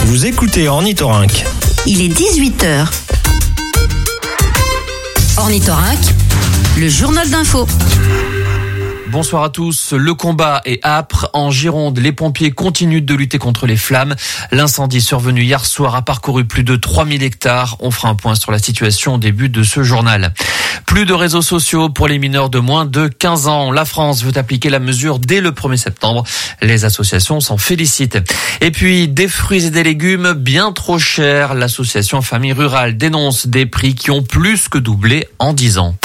Vous écoutez Ornithorynque. Il est 18h. Ornithorynque, le journal d'info. Bonsoir à tous. Le combat est âpre. En Gironde, les pompiers continuent de lutter contre les flammes. L'incendie survenu hier soir a parcouru plus de 3000 hectares. On fera un point sur la situation au début de ce journal. Plus de réseaux sociaux pour les mineurs de moins de 15 ans. La France veut appliquer la mesure dès le 1er septembre. Les associations s'en félicitent. Et puis, des fruits et des légumes bien trop chers. L'association Famille Rurale dénonce des prix qui ont plus que doublé en 10 ans.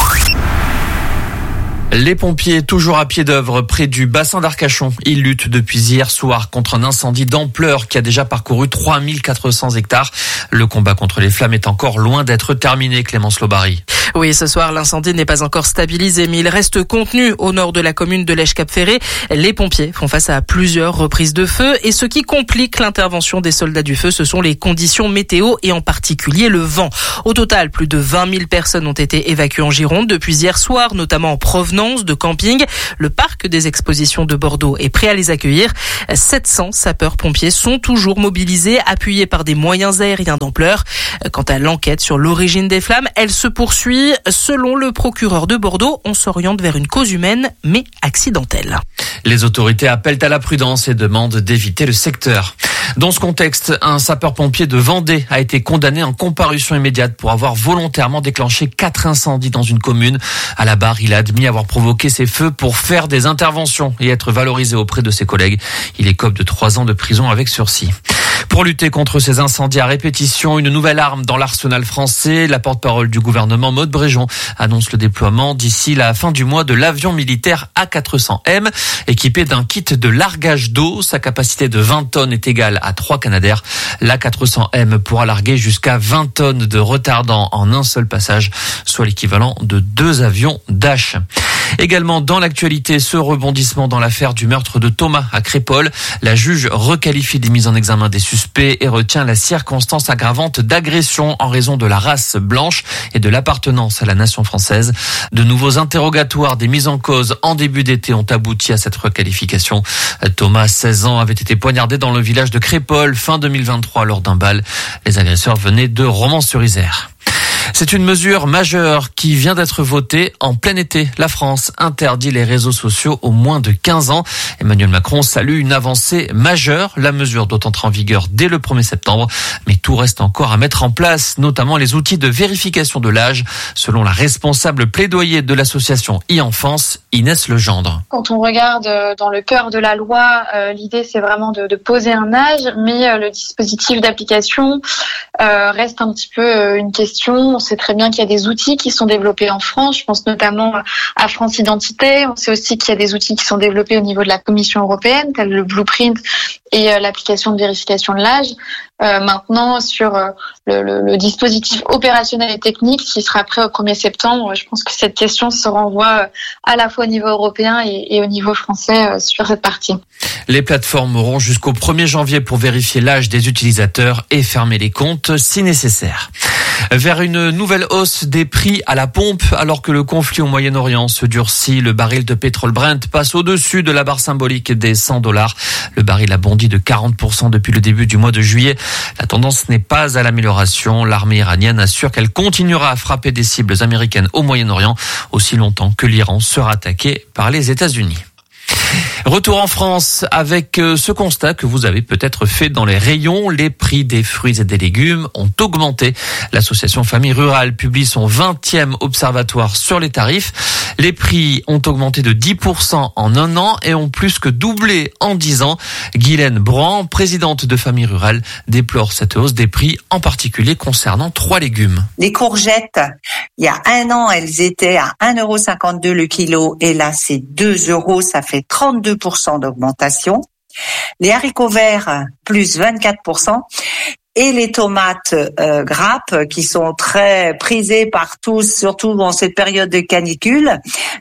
Les pompiers, toujours à pied d'œuvre près du bassin d'Arcachon. Ils luttent depuis hier soir contre un incendie d'ampleur qui a déjà parcouru 3400 hectares. Le combat contre les flammes est encore loin d'être terminé, Clémence Lobary. Oui, ce soir, l'incendie n'est pas encore stabilisé, mais il reste contenu au nord de la commune de Lèche-Cap-Ferré. Les pompiers font face à plusieurs reprises de feu et ce qui complique l'intervention des soldats du feu, ce sont les conditions météo et en particulier le vent. Au total, plus de 20 000 personnes ont été évacuées en Gironde depuis hier soir, notamment en provenance de camping. Le parc des expositions de Bordeaux est prêt à les accueillir. 700 sapeurs-pompiers sont toujours mobilisés, appuyés par des moyens aériens d'ampleur. Quant à l'enquête sur l'origine des flammes, elle se poursuit. Selon le procureur de Bordeaux, on s'oriente vers une cause humaine, mais accidentelle. Les autorités appellent à la prudence et demandent d'éviter le secteur. Dans ce contexte, un sapeur-pompier de Vendée a été condamné en comparution immédiate pour avoir volontairement déclenché 4 incendies dans une commune. À la barre, il a admis avoir provoqué ces feux pour faire des interventions et être valorisé auprès de ses collègues. Il écope de 3 ans de prison avec sursis. Pour lutter contre ces incendies à répétition, une nouvelle arme dans l'arsenal français. La porte-parole du gouvernement, Maud Bréjon, annonce le déploiement d'ici la fin du mois de l'avion militaire A400M, équipé d'un kit de largage d'eau. Sa capacité de 20 tonnes est égale à 3 Canadair. L'A400M pourra larguer jusqu'à 20 tonnes de retardant en un seul passage, soit l'équivalent de 2 avions Dash. Également dans l'actualité, ce rebondissement dans l'affaire du meurtre de Thomas à Crépol. La juge requalifie les mises en examen des suspects et retient la circonstance aggravante d'agression en raison de la race blanche et de l'appartenance à la nation française. De nouveaux interrogatoires des mises en cause en début d'été ont abouti à cette requalification. Thomas, 16 ans, avait été poignardé dans le village de Crépol fin 2023 lors d'un bal. Les agresseurs venaient de Romans-sur-Isère. C'est une mesure majeure qui vient d'être votée en plein été. La France interdit les réseaux sociaux aux moins de 15 ans. Emmanuel Macron salue une avancée majeure. La mesure doit entrer en vigueur dès le 1er septembre. Mais tout reste encore à mettre en place, notamment les outils de vérification de l'âge, selon la responsable plaidoyer de l'association e-enfance, Inès Legendre. Quand on regarde dans le cœur de la loi, l'idée c'est vraiment de poser un âge, mais le dispositif d'application reste un petit peu une question. On sait très bien qu'il y a des outils qui sont développés en France. Je pense notamment à France Identité. On sait aussi qu'il y a des outils qui sont développés au niveau de la Commission européenne, tel le Blueprint et l'application de vérification de l'âge. Maintenant, sur le dispositif opérationnel et technique qui sera prêt au 1er septembre, je pense que cette question se renvoie à la fois au niveau européen et au niveau français sur cette partie. Les plateformes auront jusqu'au 1er janvier pour vérifier l'âge des utilisateurs et fermer les comptes si nécessaire. Vers une nouvelle hausse des prix à la pompe, alors que le conflit au Moyen-Orient se durcit, le baril de pétrole Brent passe au-dessus de la barre symbolique des $100. Le baril a bondi de 40% depuis le début du mois de juillet. La tendance n'est pas à l'amélioration. L'armée iranienne assure qu'elle continuera à frapper des cibles américaines au Moyen-Orient aussi longtemps que l'Iran sera attaqué par les États-Unis. Retour en France avec ce constat que vous avez peut-être fait dans les rayons. Les prix des fruits et des légumes ont augmenté. L'association Famille Rurale publie son 20e observatoire sur les tarifs. Les prix ont augmenté de 10% en un an et ont plus que doublé en 10 ans. Guylaine Brohan, présidente de Famille Rurale, déplore cette hausse des prix, en particulier concernant 3 légumes. Les courgettes, il y a un an, elles étaient à 1,52 € le kilo et là, c'est 2 €, ça fait 32% d'augmentation. Les haricots verts, plus 24%. Et les tomates grappes, qui sont très prisées par tous, surtout dans cette période de canicule,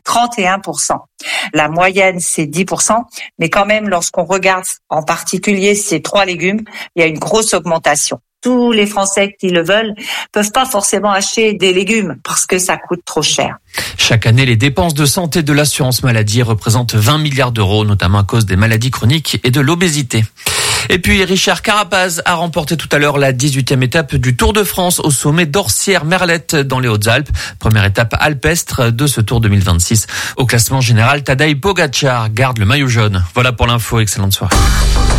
31%. La moyenne, c'est 10%. Mais quand même, lorsqu'on regarde en particulier ces 3 légumes, il y a une grosse augmentation. Tous les Français qui le veulent peuvent pas forcément acheter des légumes parce que ça coûte trop cher. Chaque année, les dépenses de santé de l'assurance maladie représentent 20 milliards d'euros, notamment à cause des maladies chroniques et de l'obésité. Et puis Richard Carapaz a remporté tout à l'heure la 18e étape du Tour de France au sommet d'Orsières-Merlette dans les Hautes-Alpes. Première étape alpestre de ce Tour 2026. Au classement général, Tadej Pogačar garde le maillot jaune. Voilà pour l'info, excellente soirée.